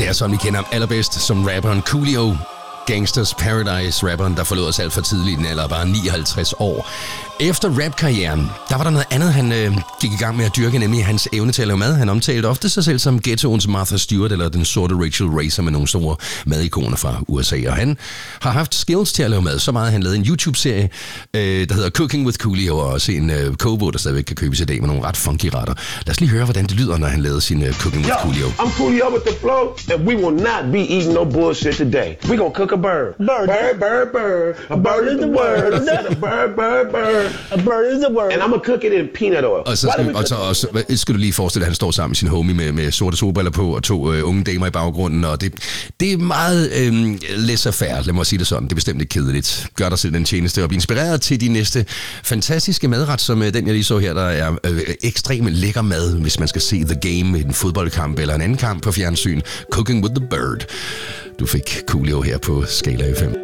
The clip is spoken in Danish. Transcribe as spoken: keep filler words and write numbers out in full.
Det er sådan, vi kender ham allerbedst som rapperen Coolio. Gangsters Paradise, rapperen, der forlod os alt for tidligt, den alder bare nioghalvtreds år. Efter rapkarrieren, der var der noget andet, han øh, gik i gang med at dyrke, nemlig hans evne til at lave mad. Han omtalte ofte sig selv som ghettoens Martha Stewart eller den sorte Rachel Racer med nogle store madikoner fra U S A. Og han har haft skills til at lave mad, så meget han lavede en YouTube-serie, øh, der hedder Cooking with Coolio, og også en øh, kogebog, der stadigvæk kan købes i dag med nogle ret funky retter. Lad os lige høre, hvordan det lyder, når han lavede sin øh, Cooking with Coolio. I'm Coolio with the flow, and we will not be eating no bullshit today. We gonna cook a bird. Bird, bird, bird, bird. A bird is the word. I said a bird, bird, bird. A bird is the word. And I'm gonna cook it in peanut oil. Og så skal, og så, og så skal du lige forestille, at han står sammen med sin homie med, med sorte solbriller på og to øh, unge damer i baggrunden, og det, det er meget øh, laissez-faire, lad mig sige det sådan. Det er bestemt ikke kedeligt. Gør dig selv den tjeneste og bliv inspireret til de næste fantastiske madret, som øh, den jeg lige så her, der er øh, ekstremt lækker mad, hvis man skal se The Game, en fodboldkamp eller en anden kamp på fjernsyn. Cooking with the Bird. Du fik Coolio her på Skala F M.